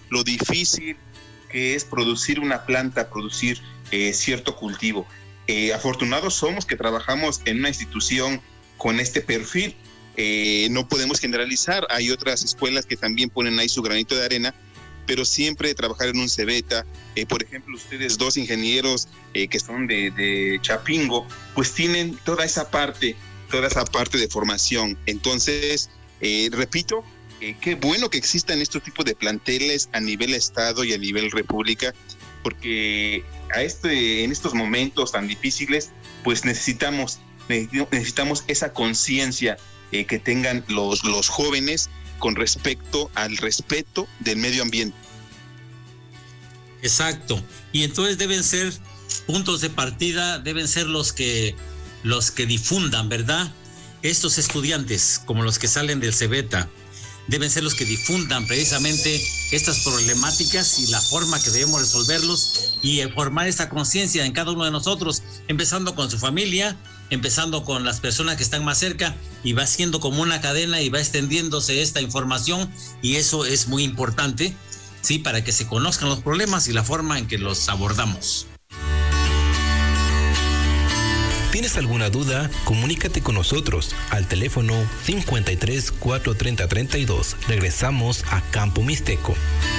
lo difícil que es producir una planta, producir cierto cultivo. Afortunados somos que trabajamos en una institución con este perfil. No podemos generalizar, hay otras escuelas que también ponen ahí su granito de arena, pero siempre trabajar en un Cebeta. Por ejemplo, ustedes dos ingenieros que son de Chapingo, pues tienen toda esa parte de formación. Entonces, repito, qué bueno que existan estos tipos de planteles a nivel estado y a nivel república, porque en estos momentos tan difíciles, pues necesitamos esa conciencia que tengan los jóvenes con respecto al respeto del medio ambiente. Exacto. Y entonces deben ser puntos de partida, deben ser los que difundan, ¿verdad? Estos estudiantes, como los que salen del Cebeta, deben ser los que difundan precisamente estas problemáticas y la forma que debemos resolverlos y formar esta conciencia en cada uno de nosotros, empezando con su familia, empezando con las personas que están más cerca, y va siendo como una cadena y va extendiéndose esta información, y eso es muy importante, sí, para que se conozcan los problemas y la forma en que los abordamos. ¿Tienes alguna duda? Comunícate con nosotros al teléfono 53 430 32. Regresamos a Campo Mixteco.